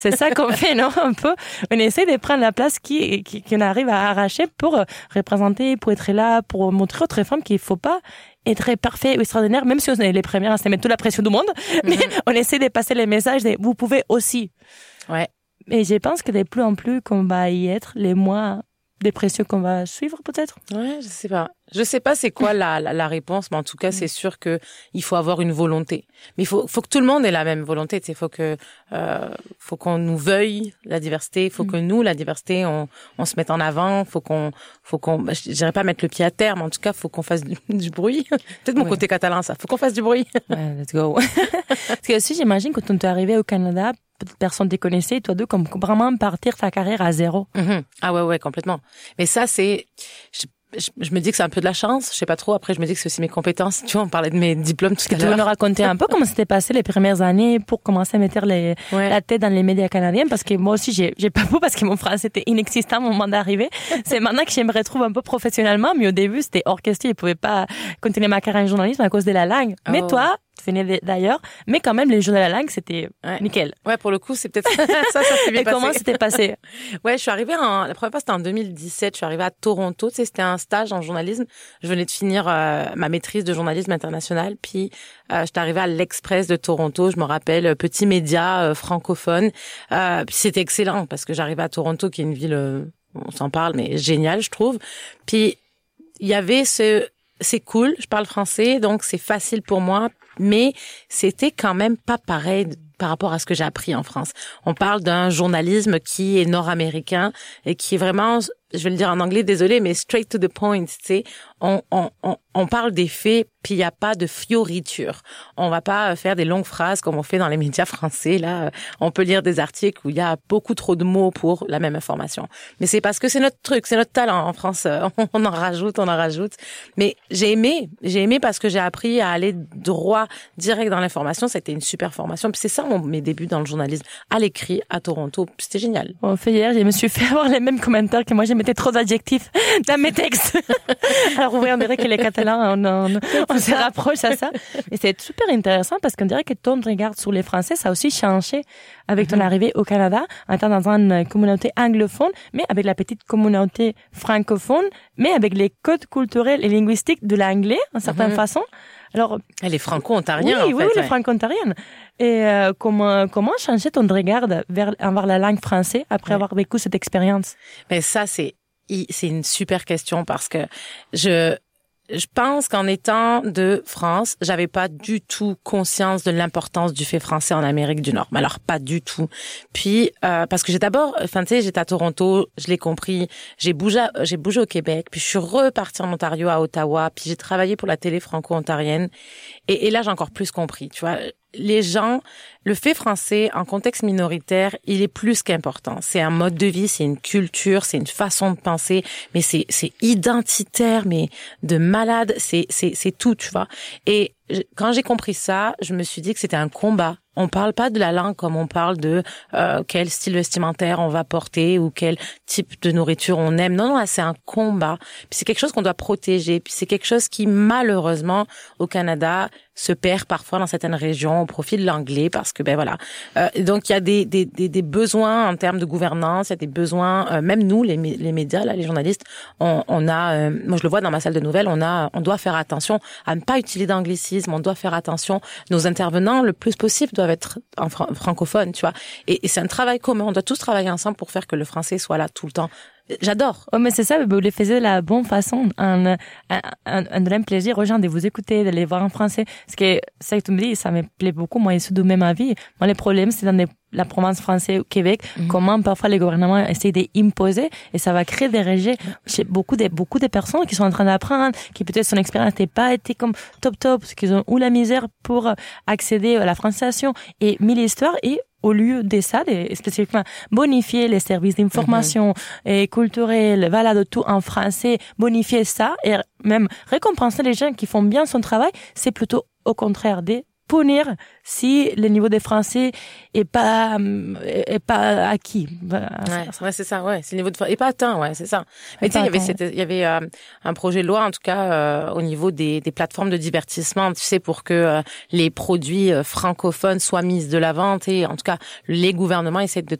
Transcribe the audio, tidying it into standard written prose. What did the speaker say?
C'est ça qu'on fait, non? Un peu. On essaie de prendre la place qu'on arrive à arracher pour représenter, pour être là, pour montrer aux autres femmes qu'il faut pas être parfait ou extraordinaire, même si on est les premières à se mettre toute la pression du monde. Mais on essaie de passer les messages de vous pouvez aussi. Ouais. Et je pense que de plus en plus qu'on va y être, les moins de pression qu'on va suivre, peut-être. Ouais, je sais pas. Je sais pas c'est quoi la réponse, mais en tout cas, c'est sûr que il faut avoir une volonté. Mais il faut que tout le monde ait la même volonté, tu sais, faut qu'on nous veuille la diversité, faut que nous, la diversité, on se mette en avant, faut qu'on, je dirais pas mettre le pied à terre, mais en tout cas, faut qu'on fasse du bruit. Peut-être mon côté catalan, ça. Faut qu'on fasse du bruit. Ouais, let's go. Parce que aussi, j'imagine, quand on est arrivé au Canada, personne ne te connaissait, toi deux, comme vraiment partir ta carrière à zéro. Ah ouais, complètement. Mais ça, c'est, je me dis que c'est un peu de la chance, je sais pas trop. Après, je me dis que c'est aussi mes compétences. Tu vois, on parlait de mes diplômes tout à l'heure. Tu veux nous raconter un peu comment c'était passé les premières années pour commencer à mettre la tête dans les médias canadiens? Parce que moi aussi, j'ai pas beau parce que mon français était inexistant au moment d'arriver. C'est maintenant que je me retrouve un peu professionnellement, mais au début, c'était hors question. Je pouvais pas continuer ma carrière en journalisme à cause de la langue. Oh. Mais toi, tu venais d'ailleurs, mais quand même, les jeux de la langue, c'était nickel. Ouais, pour le coup, c'est peut-être ça s'est bien passé. Et comment c'était passé? Ouais, je suis arrivée la première fois, c'était en 2017. Je suis arrivée à Toronto. Tu sais, c'était un stage en journalisme. Je venais de finir ma maîtrise de journalisme international. Puis, j'étais arrivée à l'Express de Toronto. Je me rappelle, petit média francophone. Puis c'était excellent parce que j'arrivais à Toronto, qui est une ville, on s'en parle, mais géniale, je trouve. Puis, il y avait c'est cool, je parle français, donc c'est facile pour moi, mais c'était quand même pas pareil par rapport à ce que j'ai appris en France. On parle d'un journalisme qui est nord-américain et qui est vraiment, je vais le dire en anglais, désolé, mais straight to the point, tu sais. On parle des faits, puis il n'y a pas de fioriture. On va pas faire des longues phrases comme on fait dans les médias français. Là, on peut lire des articles où il y a beaucoup trop de mots pour la même information. Mais c'est parce que c'est notre truc, c'est notre talent. En France, on en rajoute. Mais j'ai aimé parce que j'ai appris à aller droit, direct dans l'information. C'était une super formation. Puis c'est ça mes débuts dans le journalisme, à l'écrit, à Toronto. Puis c'était génial. En fait, hier, je me suis fait avoir les mêmes commentaires que moi. Je mettais trop d'adjectifs dans mes textes. Alors oui, on dirait que les Catalans, on se rapproche à ça. Et c'est super intéressant parce qu'on dirait que ton regard sur les Français, ça a aussi changé avec ton arrivée au Canada, en étant dans une communauté anglophone, mais avec la petite communauté francophone, mais avec les codes culturels et linguistiques de l'anglais, en certaine façon. Alors, les franco-ontariens, oui, les franco-ontariennes. Et comment changer ton regard envers la langue française après avoir vécu cette expérience? Mais ça, c'est une super question parce que je pense qu'en étant de France, j'avais pas du tout conscience de l'importance du fait français en Amérique du Nord. Mais alors, pas du tout. Puis, parce que j'étais à Toronto, je l'ai compris, j'ai bougé au Québec, puis je suis repartie en Ontario, à Ottawa, puis j'ai travaillé pour la télé franco-ontarienne. Et là, j'ai encore plus compris, tu vois. Les gens, le fait français en contexte minoritaire, il est plus qu'important. C'est un mode de vie, c'est une culture, c'est une façon de penser, mais c'est identitaire, mais de malade, c'est tout, tu vois. Et quand j'ai compris ça, je me suis dit que c'était un combat. On parle pas de la langue comme on parle de quel style vestimentaire on va porter ou quel type de nourriture on aime. Non, c'est un combat. Puis c'est quelque chose qu'on doit protéger. Puis c'est quelque chose qui, malheureusement, au Canada, se perd parfois dans certaines régions au profit de l'anglais parce que, donc il y a des besoins en termes de gouvernance, il y a des besoins, même nous, les médias, là, les journalistes, on a, moi je le vois dans ma salle de nouvelles, on doit faire attention à ne pas utiliser d'anglicisme, on doit faire attention, nos intervenants, le plus possible, doivent être francophones, tu vois. Et c'est un travail commun, on doit tous travailler ensemble pour faire que le français soit là tout le temps. J'adore. Oh, mais c'est ça, vous le faisiez de la bonne façon. Un vrai plaisir aux gens de vous écouter, de les voir en français. Parce que, ça que tu me dis, ça me plaît beaucoup. Moi, je suis de même avis. Moi, le problème, c'est dans la province française au Québec, comment parfois les gouvernements essayent d'imposer et ça va créer des rejets chez beaucoup de personnes qui sont en train d'apprendre, qui peut-être son expérience n'a pas été comme top, parce qu'ils ont eu la misère pour accéder à la francisation et mille histoires et au lieu de ça, spécifiquement bonifier les services d'information et culturels, voilà, de tout en français, bonifier ça et même récompenser les gens qui font bien son travail, c'est plutôt au contraire de punir si le niveau des Français est pas acquis. Ouais, c'est ça, ouais. C'est le niveau de, et pas atteint, ouais, c'est ça. Mais tu sais, il y avait un projet de loi, en tout cas, au niveau des plateformes de divertissement, tu sais, pour que les produits francophones soient mis de l'avant, et en tout cas, les gouvernements essaient de